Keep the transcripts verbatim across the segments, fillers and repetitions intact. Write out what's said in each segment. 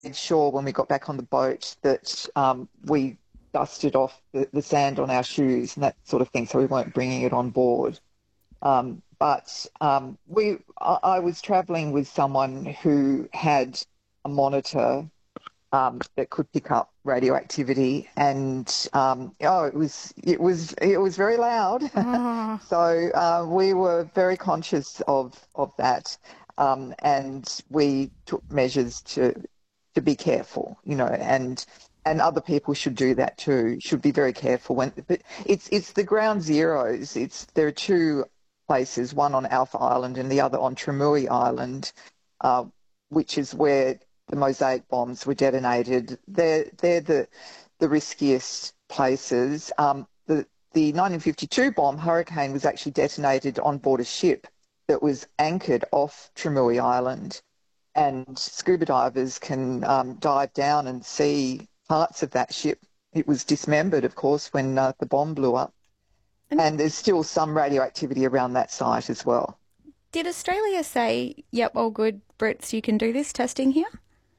made sure when we got back on the boat that um, we dusted off the, the sand on our shoes and that sort of thing, so we weren't bringing it on board. Um, but um, we, I, I was travelling with someone who had a monitor um, that could pick up radioactivity, and um, oh, it was it was it was very loud. Oh. So uh, we were very conscious of of that, um, and we took measures to to be careful, you know, and and other people should do that too. Should be very careful when. But it's it's the ground zeros. It's there are two places, one on Alpha Island and the other on Tramui Island, uh, which is where the Mosaic bombs were detonated. They're they're the the riskiest places. Um, the the nineteen fifty-two bomb, Hurricane, was actually detonated on board a ship that was anchored off Tramui Island, and scuba divers can um, dive down and see parts of that ship. It was dismembered, of course, when uh, the bomb blew up, And and there's still some radioactivity around that site as well. did Australia say, yep, all good, Brits, you can do this testing here?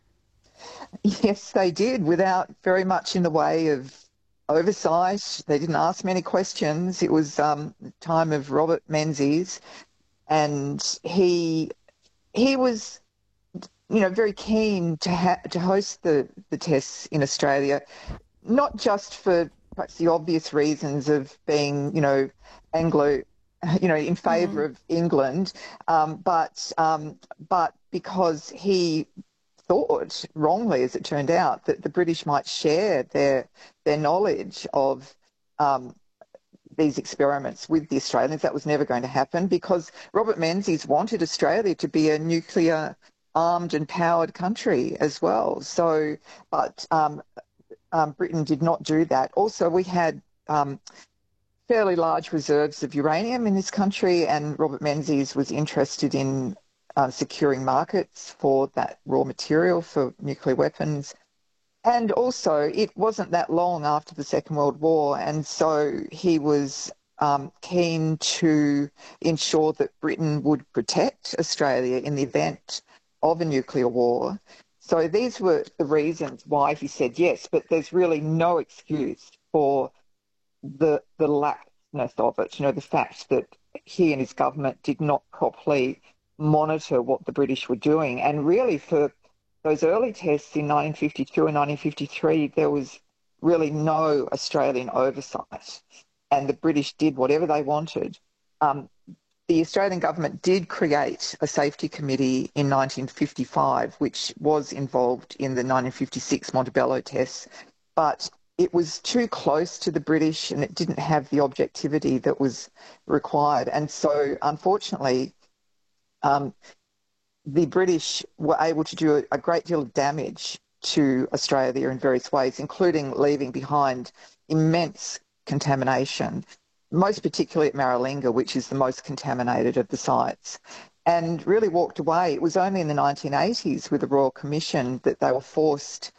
Yes, they did, without very much in the way of oversight. They didn't ask many questions. It was um, the time of Robert Menzies, and he he was, you know, very keen to ha- to host the the tests in Australia, not just for perhaps the obvious reasons of being, you know, Anglo, you know, in favour Mm. of England, um, but um, but because he thought, wrongly as it turned out, that the British might share their their knowledge of um, these experiments with the Australians. That was never going to happen because Robert Menzies wanted Australia to be a nuclear armed and powered country as well. So, but um, um, Britain did not do that. Also, we had um, fairly large reserves of uranium in this country, and Robert Menzies was interested in uh, securing markets for that raw material for nuclear weapons. And also, it wasn't that long after the Second World War, and so he was um, keen to ensure that Britain would protect Australia in the event of a nuclear war. So these were the reasons why he said yes, but there's really no excuse for the the laxness of it, you know, the fact that he and his government did not properly monitor what the British were doing. And really for those early tests in nineteen fifty-two and nineteen fifty-three, there was really no Australian oversight, and the British did whatever they wanted. Um, the Australian government did create a safety committee in nineteen fifty-five, which was involved in the nineteen fifty-six Montebello tests, but it was too close to the British and it didn't have the objectivity that was required. And so, unfortunately, um, the British were able to do a, a great deal of damage to Australia in various ways, including leaving behind immense contamination, most particularly at Maralinga, which is the most contaminated of the sites, and really walked away. It was only in the nineteen eighties with the Royal Commission that they were forced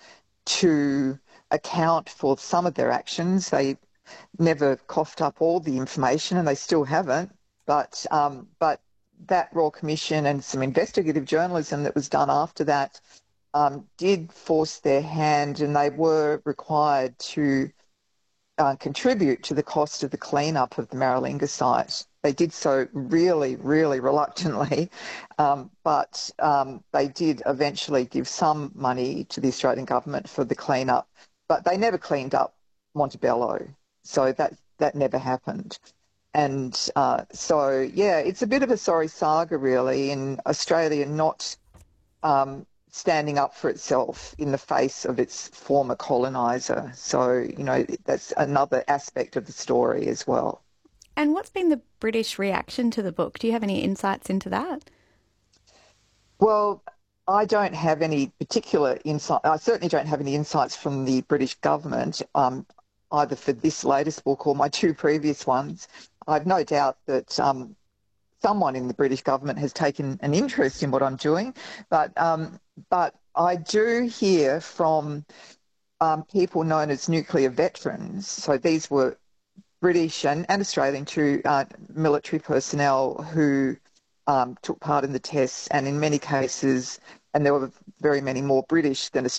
to account for some of their actions. They never coughed up all the information, and they still haven't. But um, but that Royal Commission and some investigative journalism that was done after that um, did force their hand, and they were required to uh, contribute to the cost of the cleanup of the Maralinga site. They did so really, really reluctantly, um, but um, they did eventually give some money to the Australian government for the cleanup, but they never cleaned up Montebello, so that that never happened. And uh, so, yeah, it's a bit of a sorry saga, really, in Australia not um, standing up for itself in the face of its former coloniser. So, you know, that's another aspect of the story as well. And what's been the British reaction to the book? Do you have any insights into that? Well, I don't have any particular insight. I certainly don't have any insights from the British government, um, either for this latest book or my two previous ones. I've no doubt that um, someone in the British government has taken an interest in what I'm doing, but um, but I do hear from um, people known as nuclear veterans. So these were British and, and Australian too, uh, military personnel who um, took part in the tests, and in many cases, and there were very many more British than